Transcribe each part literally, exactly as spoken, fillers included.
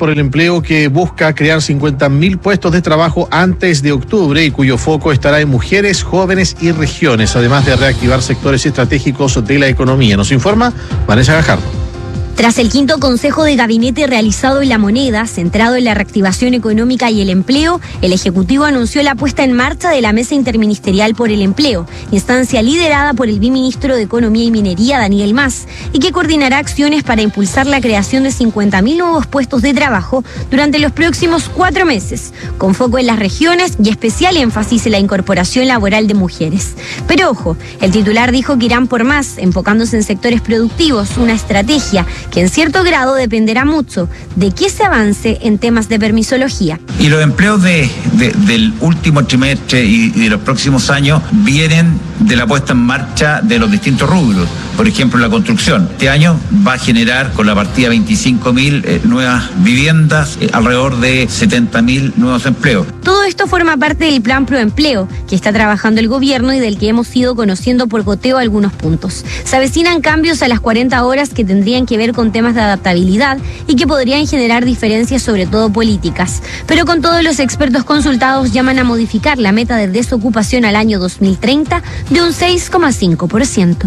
por el Empleo, que busca crear cincuenta mil puestos de trabajo antes de octubre y cuyo foco estará en mujeres, jóvenes y regiones, además de reactivar sectores estratégicos de la economía. Nos informa Vanessa Gajardo. Tras el quinto Consejo de Gabinete realizado en La Moneda, centrado en la reactivación económica y el empleo, el Ejecutivo anunció la puesta en marcha de la Mesa Interministerial por el Empleo, instancia liderada por el viceministro de Economía y Minería, Daniel Mas, y que coordinará acciones para impulsar la creación de cincuenta mil nuevos puestos de trabajo durante los próximos cuatro meses, con foco en las regiones y especial énfasis en la incorporación laboral de mujeres. Pero ojo, el titular dijo que irán por más, enfocándose en sectores productivos, una estrategia que en cierto grado dependerá mucho de que se avance en temas de permisología. Y los empleos de, de, del último trimestre y, y de los próximos años vienen de la puesta en marcha de los distintos rubros. Por ejemplo, la construcción. Este año va a generar con la partida veinticinco mil eh, nuevas viviendas, eh, alrededor de setenta mil nuevos empleos. Todo esto forma parte del Plan Proempleo, que está trabajando el gobierno y del que hemos ido conociendo por goteo algunos puntos. Se avecinan cambios a las cuarenta horas que tendrían que ver con temas de adaptabilidad y que podrían generar diferencias, sobre todo políticas. Pero con todos los expertos consultados llaman a modificar la meta de desocupación al año dos mil treinta de un seis coma cinco por ciento.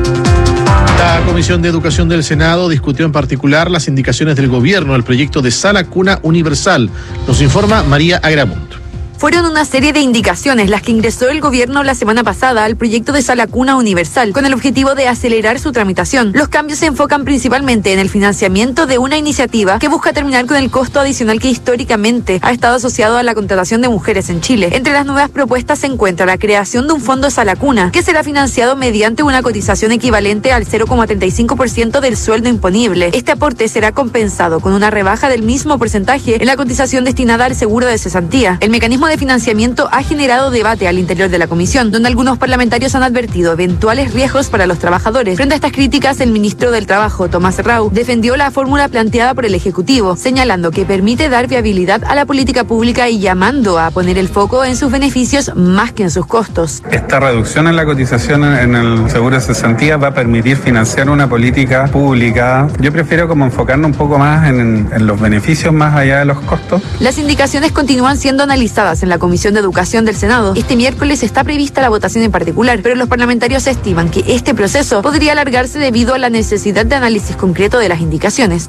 La Comisión de Educación del Senado discutió en particular las indicaciones del gobierno al proyecto de Sala Cuna Universal. Nos informa María Agramunt. Fueron una serie de indicaciones las que ingresó el gobierno la semana pasada al proyecto de Sala Cuna Universal, con el objetivo de acelerar su tramitación. Los cambios se enfocan principalmente en el financiamiento de una iniciativa que busca terminar con el costo adicional que históricamente ha estado asociado a la contratación de mujeres en Chile. Entre las nuevas propuestas se encuentra la creación de un fondo Sala Cuna, que será financiado mediante una cotización equivalente al cero coma treinta y cinco por ciento del sueldo imponible. Este aporte será compensado con una rebaja del mismo porcentaje en la cotización destinada al seguro de cesantía. El mecanismo de financiamiento ha generado debate al interior de la comisión, donde algunos parlamentarios han advertido eventuales riesgos para los trabajadores. Frente a estas críticas, el ministro del Trabajo, Tomás Rau, defendió la fórmula planteada por el Ejecutivo, señalando que permite dar viabilidad a la política pública y llamando a poner el foco en sus beneficios más que en sus costos. Esta reducción en la cotización en el seguro de cesantía va a permitir financiar una política pública. Yo prefiero como enfocarnos un poco más en, en los beneficios más allá de los costos. Las indicaciones continúan siendo analizadas en la Comisión de Educación del Senado. Este miércoles está prevista la votación en particular, pero los parlamentarios estiman que este proceso podría alargarse debido a la necesidad de análisis concreto de las indicaciones.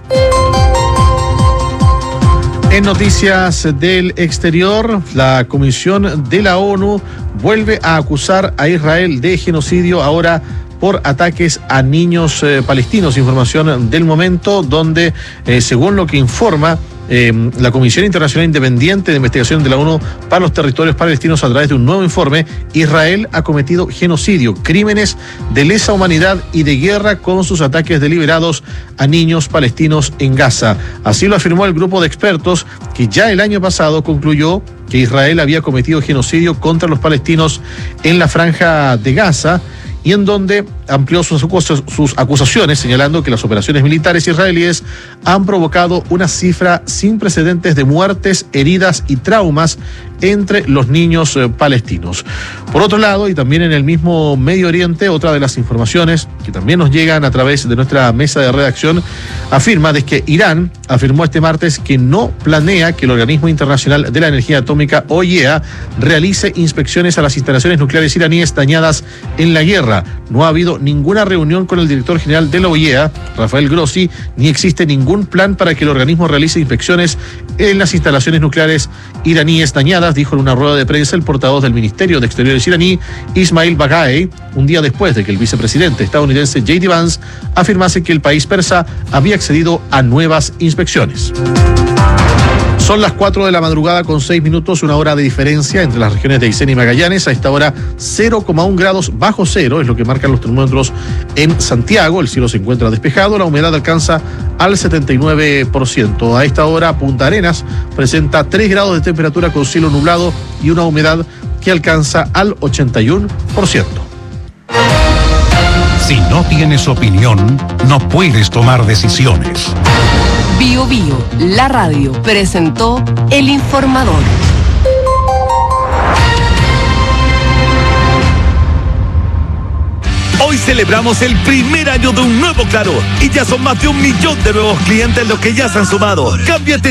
En noticias del exterior, la Comisión de la ONU vuelve a acusar a Israel de genocidio, ahora por ataques a niños eh, palestinos. Información del momento donde, eh, según lo que informa Eh, la Comisión Internacional Independiente de Investigación de la ONU para los Territorios Palestinos, a través de un nuevo informe, Israel ha cometido genocidio, crímenes de lesa humanidad y de guerra con sus ataques deliberados a niños palestinos en Gaza. Así lo afirmó el grupo de expertos que ya el año pasado concluyó que Israel había cometido genocidio contra los palestinos en la franja de Gaza, y en donde amplió sus, sus acusaciones, señalando que las operaciones militares israelíes han provocado una cifra sin precedentes de muertes, heridas y traumas entre los niños eh, palestinos. Por otro lado, y también en el mismo Medio Oriente, otra de las informaciones que también nos llegan a través de nuestra mesa de redacción afirma de que Irán afirmó este martes que no planea que el Organismo Internacional de la Energía Atómica, O I E A, realice inspecciones a las instalaciones nucleares iraníes dañadas en la guerra. No ha habido ninguna reunión con el director general de la O I E A, Rafael Grossi, ni existe ningún plan para que el organismo realice inspecciones en las instalaciones nucleares iraníes dañadas, dijo en una rueda de prensa el portavoz del Ministerio de Exteriores iraní, Ismail Baghaei, un día después de que el vicepresidente estadounidense J D Vance afirmase que el país persa había accedido a nuevas inspecciones. Son las cuatro de la madrugada con seis minutos, una hora de diferencia entre las regiones de Aysén y Magallanes. A esta hora cero coma uno grados bajo cero es lo que marcan los termómetros en Santiago. El cielo se encuentra despejado, la humedad alcanza al setenta y nueve por ciento. A esta hora Punta Arenas presenta tres grados de temperatura con cielo nublado y una humedad que alcanza al ochenta y uno por ciento. Si no tienes opinión, no puedes tomar decisiones. Bio Bio, la radio, presentó El Informador. Hoy celebramos el primer año de un nuevo Claro y ya son más de un millón de nuevos clientes los que ya se han sumado. Cámbiate